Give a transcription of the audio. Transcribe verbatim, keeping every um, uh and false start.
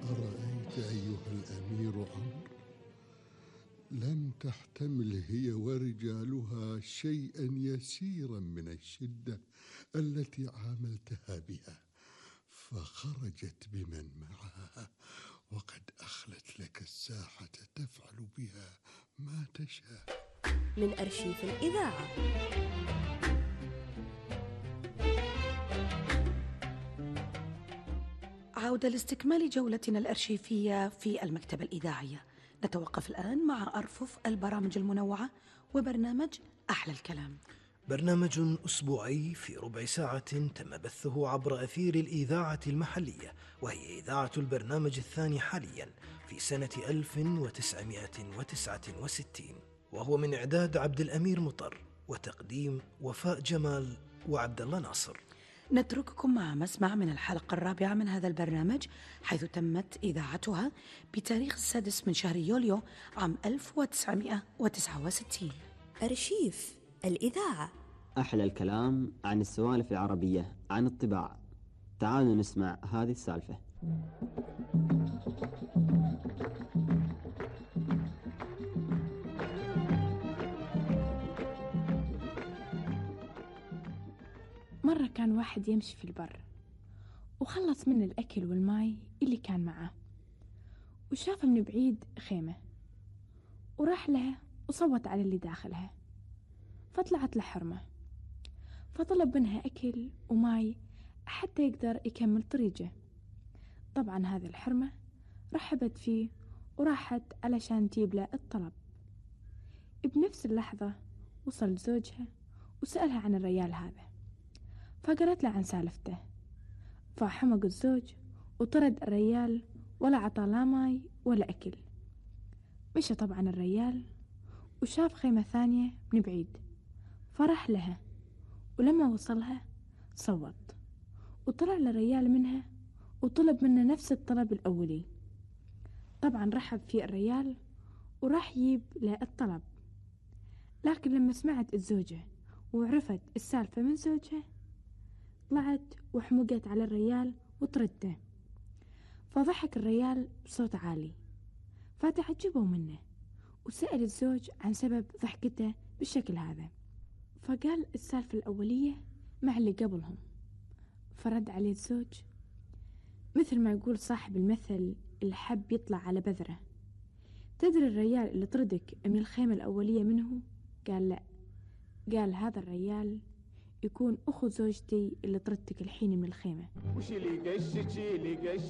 أرأيت أيها الأمير عمرو، لم تحتمل هي ورجالها شيئا يسيرا من الشدة التي عاملتها بها، فخرجت بمن معها، وقد أخلت لك الساحة تفعل بها ما تشاء. من أرشيف الإذاعة. عودة لاستكمال جولتنا الأرشيفية في المكتبة الإذاعية. نتوقف الآن مع أرفف البرامج المنوعة وبرنامج أحلى الكلام، برنامج أسبوعي في ربع ساعة تم بثه عبر أثير الإذاعة المحلية، وهي إذاعة البرنامج الثاني حاليا في سنة ألف وتسعمائة وتسعة وستين، وهو من إعداد عبد الأمير مطر وتقديم وفاء جمال وعبد الله ناصر. نترككم مع مسمع من الحلقة الرابعة من هذا البرنامج، حيث تمت إذاعتها بتاريخ السادس من شهر يوليو عام ألف وتسعمائة وتسعة وستين. أرشيف الإذاعة. أحلى الكلام عن السوالف العربية عن الطباع. تعالوا نسمع هذه السالفة. مرة كان واحد يمشي في البر، وخلص من الأكل والماي اللي كان معه، وشاف من بعيد خيمة وراح لها وصوت على اللي داخلها، فطلعت لحرمة، فطلب منها أكل وماي حتى يقدر يكمل طريقه. طبعا هذه الحرمة رحبت فيه وراحت علشان تجيب له الطلب. بنفس اللحظة وصل زوجها وسألها عن الرجال هذا، فقالت له عن سالفته، فحمق الزوج وطرد الرجال ولا عطى لا ماي ولا أكل. مشى طبعا الرجال وشاف خيمة ثانية من بعيد، فرح لها، ولما وصلها صوت وطلع للرجال منها وطلب منه نفس الطلب الأولي. طبعا رحب فيه الرجال وراح يجيب له الطلب، لكن لما سمعت الزوجة وعرفت السالفة من زوجها طلعت وحمقت على الرجال وطردته. فضحك الرجال بصوت عالي، فتعجبوا منه وسأل الزوج عن سبب ضحكته بالشكل هذا، فقال السالفة الأولية مع اللي قبلهم. فرد عليه الزوج مثل ما يقول صاحب المثل: الحب يطلع على بذرة. تدري الرجال اللي طردك من الخيمة الأولية منه؟ قال لا. قال هذا الرجال يكون أخو زوجتي اللي طردتك الحين من الخيمة.